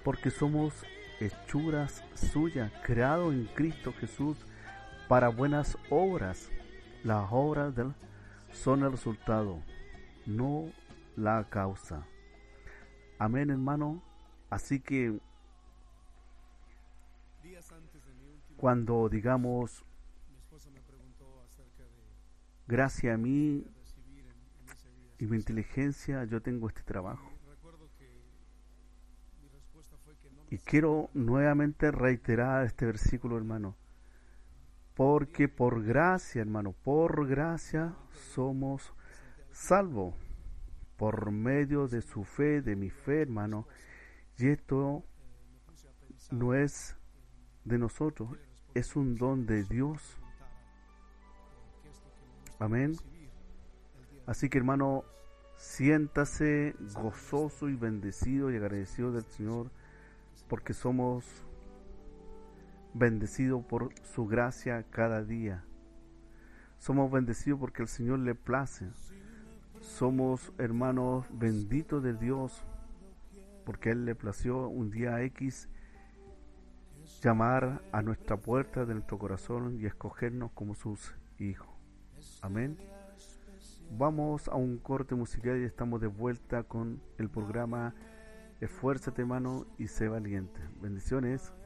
porque somos hechuras suyas, creados en Cristo Jesús para buenas obras. Las obras son el resultado, no la causa. Amén, hermano. Así que cuando digamos gracias a mí y mi inteligencia, yo tengo este trabajo. Y quiero nuevamente reiterar este versículo, hermano. Porque por gracia, hermano, por gracia somos salvos. Por medio de su fe, de mi fe, hermano. Y esto no es de nosotros, es un don de Dios. Amén. Así que, hermano, siéntase gozoso y bendecido y agradecido del Señor, porque somos bendecidos por su gracia cada día. Somos bendecidos porque el Señor le place. Somos hermanos benditos de Dios, porque Él le plació un día X llamar a nuestra puerta de nuestro corazón y escogernos como sus hijos. Amén. Vamos a un corte musical y estamos de vuelta con el programa Esfuérzate, hermano, y sé valiente. Bendiciones.